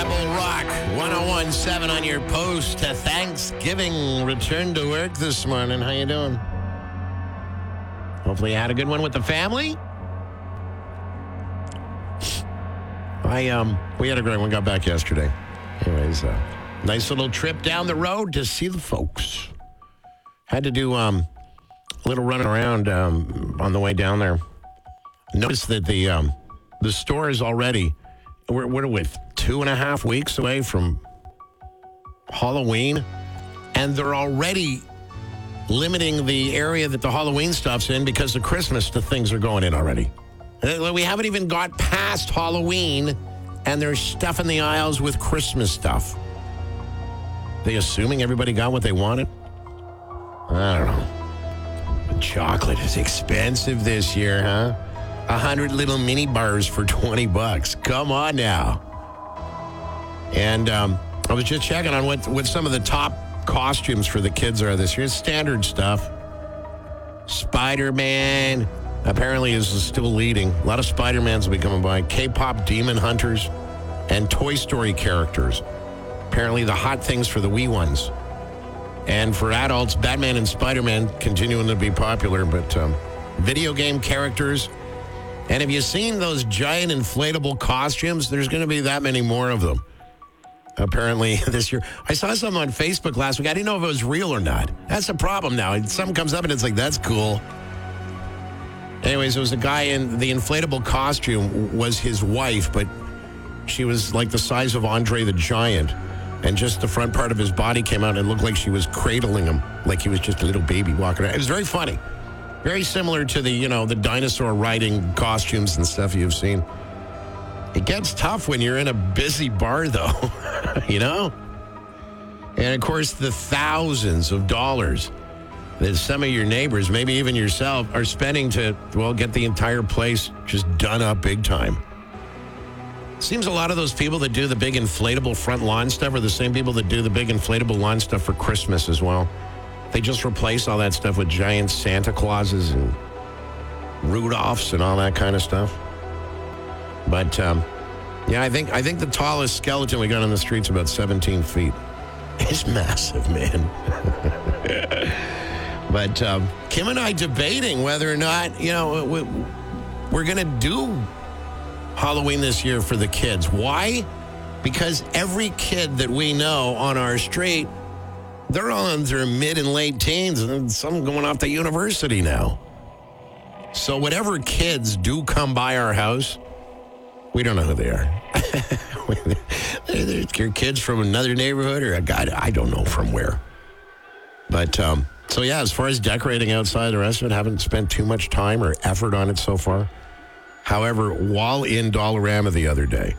Rebel Rock 1017 on your post to Thanksgiving. Return to work this morning. How you doing? Hopefully you had a good one with the family. We had a great one. Got back yesterday. Anyways, nice little trip down the road to see the folks. Had to do a little running around on the way down there. Notice that the store is already, we're 2.5 weeks away from Halloween, and they're already limiting the area that the Halloween stuff's in because the Christmas things are going in already. We haven't even got past Halloween, and there's stuff in the aisles with Christmas stuff. They assuming everybody got what they wanted? I don't know. The chocolate is expensive this year, huh? 100 little mini bars for $20. Come on now. And I was just checking on what some of the top costumes for the kids are this year. It's standard stuff. Spider-Man apparently is still leading. A lot of Spider-Mans will be coming by. K-pop demon hunters and Toy Story characters. Apparently the hot things for the wee ones. And for adults, Batman and Spider-Man continuing to be popular, but video game characters. And have you seen those giant inflatable costumes? There's going to be that many more of them. Apparently this year. I saw some on Facebook last week. I didn't know if it was real or not. That's the problem now. Something comes up and it's like, that's cool. Anyways, there was a guy in the inflatable costume was his wife, but she was like the size of Andre the Giant. And just the front part of his body came out and it looked like she was cradling him, like he was just a little baby walking around. It was very funny. Very similar to the dinosaur riding costumes and stuff you've seen. It gets tough when you're in a busy bar, though, And, of course, the thousands of dollars that some of your neighbors, maybe even yourself, are spending to, get the entire place just done up big time. Seems a lot of those people that do the big inflatable front lawn stuff are the same people that do the big inflatable lawn stuff for Christmas as well. They just replace all that stuff with giant Santa Clauses and Rudolphs and all that kind of stuff. But, I think the tallest skeleton we got on the street's about 17 feet. It's massive, man. But Kim and I debating whether or not, we're going to do Halloween this year for the kids. Why? Because every kid that we know on our street, they're all in their mid and late teens, and some going off to university now. So whatever kids do come by our house, we don't know who they are. They're kids from another neighborhood or a guy, I don't know from where. But, as far as decorating outside the rest of it, haven't spent too much time or effort on it so far. However, while in Dollarama the other day,